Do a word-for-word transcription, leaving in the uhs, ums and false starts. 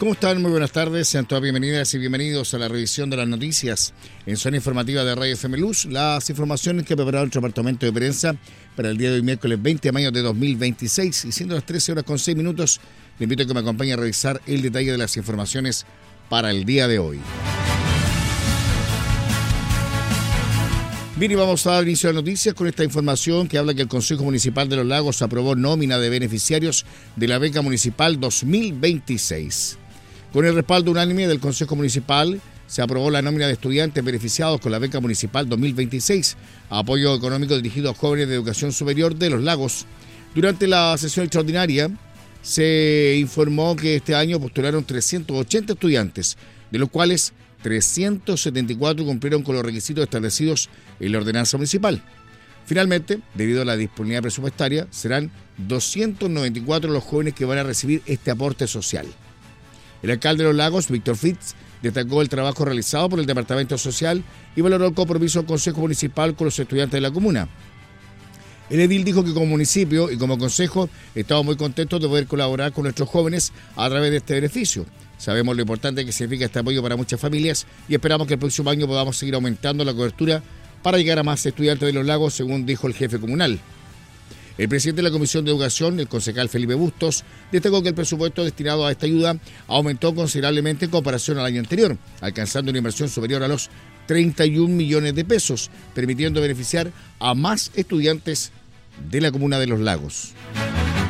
¿Cómo están? Muy buenas tardes. Sean todas bienvenidas y bienvenidos a la revisión de las noticias en zona informativa de Radio F M Luz. Las informaciones que ha preparado el departamento de prensa para el día de hoy, miércoles veinte de mayo de dos mil veintiséis. Y siendo las trece horas con seis minutos, le invito a que me acompañe a revisar el detalle de las informaciones para el día de hoy. Bien, y vamos a dar inicio a las noticias con esta información que habla que el Consejo Municipal de Los Lagos aprobó nómina de beneficiarios de la beca municipal dos mil veintiséis. Con el respaldo unánime del Consejo Municipal, se aprobó la nómina de estudiantes beneficiados con la beca municipal dos mil veintiséis, apoyo económico dirigido a jóvenes de educación superior de Los Lagos. Durante la sesión extraordinaria, se informó que este año postularon trescientos ochenta estudiantes, de los cuales trescientos setenta y cuatro cumplieron con los requisitos establecidos en la ordenanza municipal. Finalmente, debido a la disponibilidad presupuestaria, serán doscientos noventa y cuatro los jóvenes que van a recibir este aporte social. El alcalde de Los Lagos, Víctor Fitz, destacó el trabajo realizado por el Departamento Social y valoró el compromiso del Consejo Municipal con los estudiantes de la comuna. El edil dijo que como municipio y como consejo estamos muy contentos de poder colaborar con nuestros jóvenes a través de este beneficio. Sabemos lo importante que significa este apoyo para muchas familias y esperamos que el próximo año podamos seguir aumentando la cobertura para llegar a más estudiantes de Los Lagos, según dijo el jefe comunal. El presidente de la Comisión de Educación, el concejal Felipe Bustos, destacó que el presupuesto destinado a esta ayuda aumentó considerablemente en comparación al año anterior, alcanzando una inversión superior a los treinta y un millones de pesos, permitiendo beneficiar a más estudiantes de la comuna de Los Lagos.